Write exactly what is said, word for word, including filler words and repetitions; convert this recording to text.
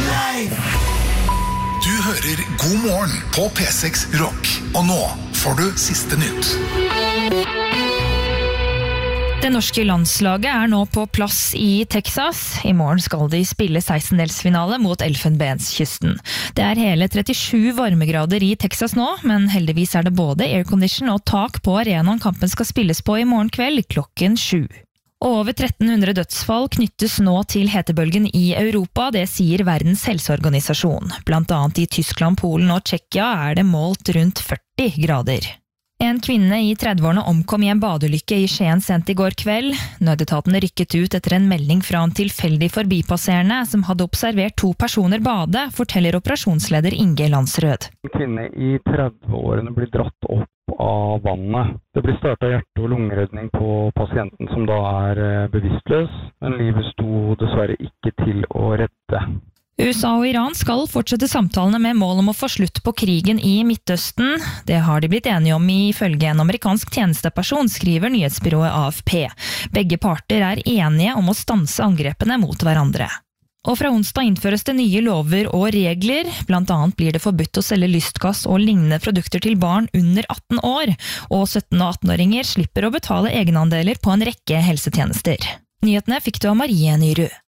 Du hører God morgen på P seks Rock. Og nå får du siste nytt. Det norske landslaget er nå på plass i Texas. I morgen skal de spille sekstendelsfinale mot Elfenbenskysten. Det er hele trettisju varmegrader i Texas nå, men heldigvis er det både aircondition og tak på arenaen kampen skal spilles på i morgen kveld klokken sju. Over tretten hundre dødsfall knyttes nå til hetebølgen i Europa, det sier Verdens helseorganisasjon. Blant annet i Tyskland, Polen og Tsjekkia er det målt rundt førti grader. En kvinne i trettiårene omkom i en badeulykke i Skien sent i går kveld. Nødetaten rykket ut etter en melding fra en tilfeldig forbipasserende som hadde observert to personer bade, forteller operasjonsleder Inge Landsrød. En kvinne i trettiårene blir dratt opp av vannet. Det blir startet hjerte- og lungeredning på pasienten som da er bevisstløs, men livet sto dessverre ikke til å redde. U S A og Iran skal fortsette samtalene med mål om å få slutt på krigen i Midtøsten. Det har de blitt enige om ifølge en amerikansk tjenesteperson, skriver nyhetsbyrået A F P. Begge parter er enige om å stanse angrepene mot hverandre. Og fra onsdag innføres det nye lover og regler. Blant annet blir det forbudt å selge lystgass og lignende produkter til barn under atten år, og sytten- og attenåringer slipper å betale egenandeler på en rekke helsetjenester. Nyhetene fikk du av Marie Nyrud.